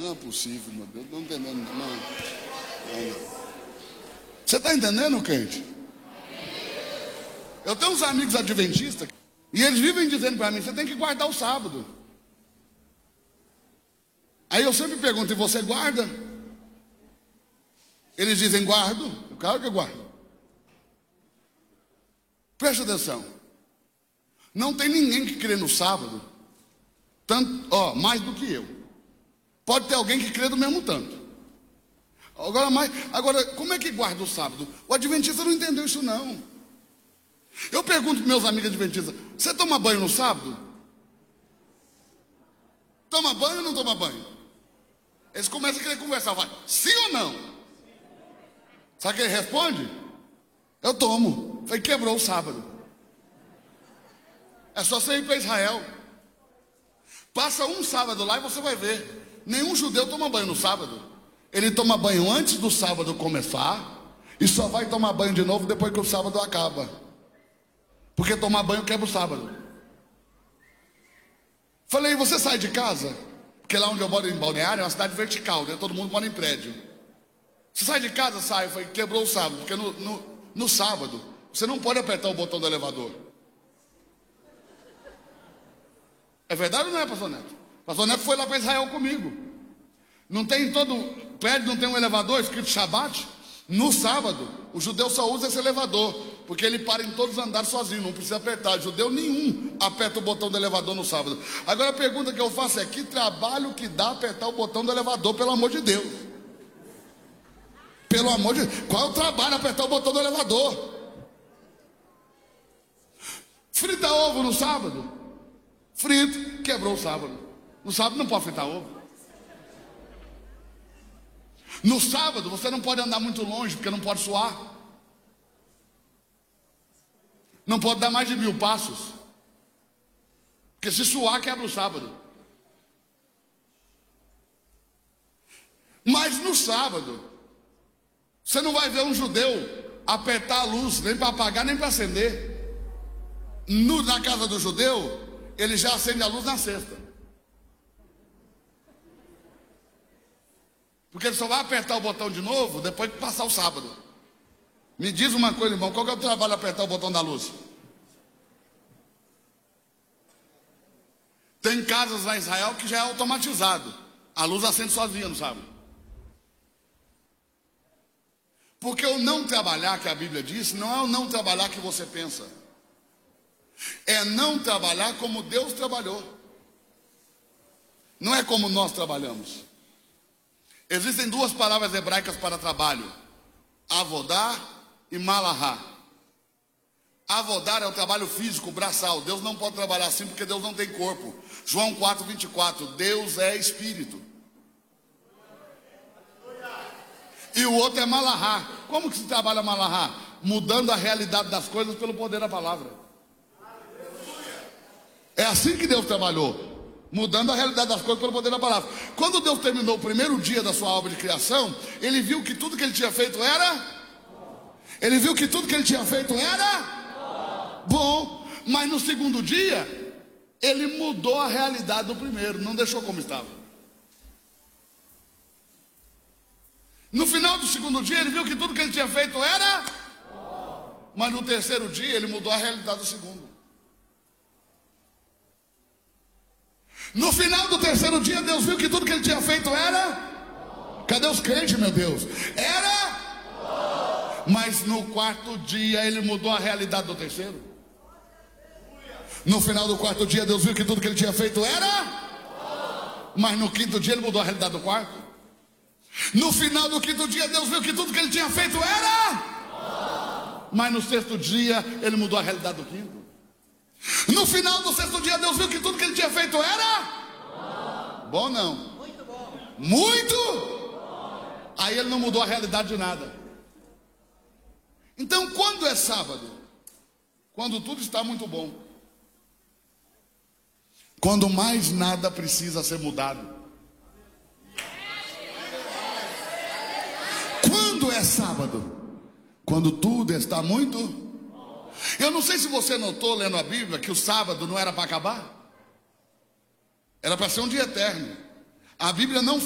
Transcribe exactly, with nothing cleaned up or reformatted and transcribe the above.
Não é possível, meu Deus, não entendendo, não. não, não. Você está entendendo, crente? Eu tenho uns amigos adventistas e eles vivem dizendo para mim: você tem que guardar o sábado. Aí eu sempre pergunto: e você guarda? Eles dizem: guardo. Claro que eu guardo. Preste atenção. Não tem ninguém que crê no sábado tanto, ó, mais do que eu. Pode ter alguém que crê do mesmo tanto. Agora, mais, agora, como é que guarda o sábado? O adventista não entendeu isso, não. Eu pergunto para meus amigos adventistas: você toma banho no sábado? Toma banho ou não toma banho? Eles começam a querer conversar. Vai, sim ou não? Sabe o que ele responde? Eu tomo. Falei: quebrou o sábado. É só você ir para Israel. Passa um sábado lá e você vai ver. Nenhum judeu toma banho no sábado. Ele toma banho antes do sábado começar e só vai tomar banho de novo depois que o sábado acaba. Porque tomar banho quebra o sábado. Falei: você sai de casa? Porque lá onde eu moro, em Balneário, é uma cidade vertical, né? Todo mundo mora em prédio. Você sai de casa? Sai. Eu falei: quebrou o sábado. Porque no, no, no sábado você não pode apertar o botão do elevador. É verdade ou não é, pastor Neto? Pastor Neto foi lá para Israel comigo. Não tem em todo prédio, não tem um elevador escrito Shabat? No sábado, o judeu só usa esse elevador, porque ele para em todos os andares sozinho, não precisa apertar. Judeu nenhum aperta o botão do elevador no sábado. Agora a pergunta que eu faço é: que trabalho que dá apertar o botão do elevador, pelo amor de Deus? Pelo amor de Deus, qual é o trabalho apertar o botão do elevador? Frita ovo no sábado? Frito, quebrou o sábado. No sábado não pode fritar ovo. No sábado você não pode andar muito longe, porque não pode suar. Não pode dar mais de mil passos, porque se suar quebra o sábado. Mas no sábado você não vai ver um judeu apertar a luz, nem para apagar, nem para acender. No, na casa do judeu, ele já acende a luz na sexta. Porque ele só vai apertar o botão de novo depois de passar o sábado. Me diz uma coisa, irmão: qual que é o trabalho de apertar o botão da luz? Tem casas lá em Israel que já é automatizado. A luz acende sozinha, não sabe? Porque o não trabalhar que a Bíblia diz não é o não trabalhar que você pensa. É não trabalhar como Deus trabalhou. Não é como nós trabalhamos. Existem duas palavras hebraicas para trabalho: avodar e malahá. Avodar é o trabalho físico, braçal. Deus não pode trabalhar assim porque Deus não tem corpo. João quatro, vinte e quatro, Deus é espírito. E o outro é malahá. Como que se trabalha malahá? Mudando a realidade das coisas pelo poder da palavra. É assim que Deus trabalhou, mudando a realidade das coisas pelo poder da palavra. Quando Deus terminou o primeiro dia da sua obra de criação, Ele viu que tudo que Ele tinha feito era... Ele viu que tudo que Ele tinha feito era... bom. Mas no segundo dia, Ele mudou a realidade do primeiro, não deixou como estava. No final do segundo dia, Ele viu que tudo que Ele tinha feito era... mas no terceiro dia, Ele mudou a realidade do segundo. No final do terceiro dia, Deus viu que tudo que Ele tinha feito era... Cadê os crentes, meu Deus? Era... Mas no quarto dia Ele mudou a realidade do terceiro. No final do quarto dia, Deus viu que tudo que Ele tinha feito era... Mas no quinto dia Ele mudou a realidade do quarto. No final do quinto dia, Deus viu que tudo que Ele tinha feito era... Mas no sexto dia Ele mudou a realidade do quinto. No final do sexto dia, Deus viu que tudo que Ele tinha feito era... bom não? Muito bom. Muito? Aí Ele não mudou a realidade de nada. Então, quando é sábado? Quando tudo está muito bom. Quando mais nada precisa ser mudado. Quando é sábado? Quando tudo está muito... Eu não sei se você notou, lendo a Bíblia, que o sábado não era para acabar. Era para ser um dia eterno. A Bíblia não